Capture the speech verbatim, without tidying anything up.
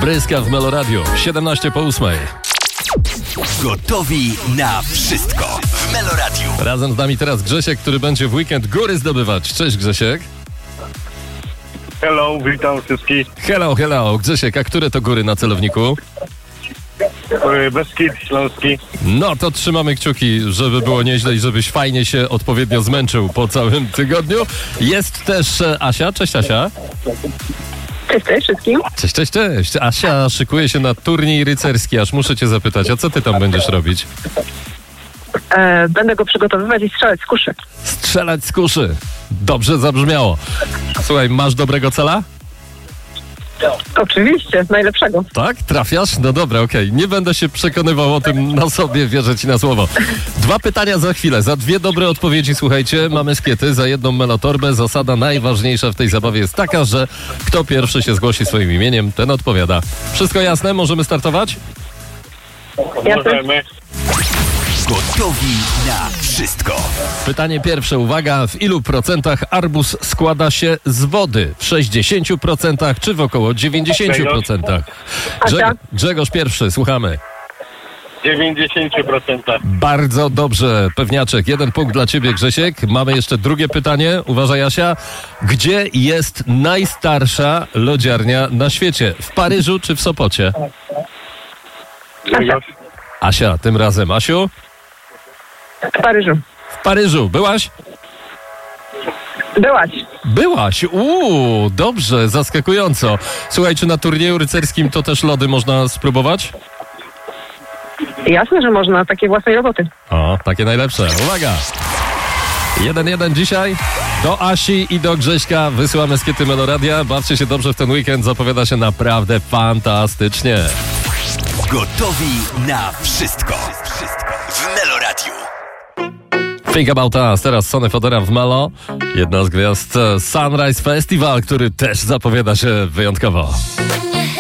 Bryska w Meloradio. siedemnaście po ósmej. Gotowi na wszystko w Meloradiu. Razem z nami teraz Grzesiek, który będzie w weekend góry zdobywać. Cześć Grzesiek. Hello, witam wszystkich. Hello, hello. Grzesiek, a które to góry na celowniku? Beskid Śląski. No to trzymamy kciuki, żeby było nieźle i żebyś fajnie się odpowiednio zmęczył po całym tygodniu. Jest też e, Asia. Cześć Asia. Cześć, cześć wszystkim. Cześć, cześć, cześć. Asia szykuje się na turniej rycerski, aż muszę cię zapytać, a co ty tam będziesz robić? E, będę go przygotowywać i strzelać z kuszy. Strzelać z kuszy. Dobrze zabrzmiało. Słuchaj, masz dobrego cela? Oczywiście, najlepszego. Tak? Trafiasz? No dobra, okej. Okay. Nie będę się przekonywał o tym na sobie, wierzę ci na słowo. Dwa pytania za chwilę. Za dwie dobre odpowiedzi, słuchajcie, mamy skiety, za jedną melotorbę. Zasada najważniejsza w tej zabawie jest taka, że kto pierwszy się zgłosi swoim imieniem, ten odpowiada. Wszystko jasne? Możemy startować? Jasne. Możemy. Gotowi na wszystko. Pytanie pierwsze, uwaga, w ilu procentach arbuz składa się z wody? W sześćdziesięciu procentach czy w około dziewięćdziesięciu procentach? Grze- Grzegorz pierwszy, słuchamy. dziewięćdziesiąt procent. Bardzo dobrze, pewniaczek. Jeden punkt dla ciebie, Grzesiek. Mamy jeszcze drugie pytanie. Uważaj, Asia. Gdzie jest najstarsza lodziarnia na świecie? W Paryżu czy w Sopocie? Asia. Asia, tym razem. Asiu? W Paryżu. W Paryżu. Byłaś? Byłaś. Byłaś. Uuu, dobrze, zaskakująco. Słuchaj, czy na turnieju rycerskim to też lody można spróbować? Jasne, że można, takie własnej roboty. O, takie najlepsze. Uwaga! jeden jeden dzisiaj. Do Asi i do Grześka wysyłamy skiety Meloradia. Bawcie się dobrze w ten weekend. Zapowiada się naprawdę fantastycznie. Gotowi na wszystko w Meloradiu. Think About Us, teraz Sonny Fodera w Melo. Jedna z gwiazd Sunrise Festival, który też zapowiada się wyjątkowo.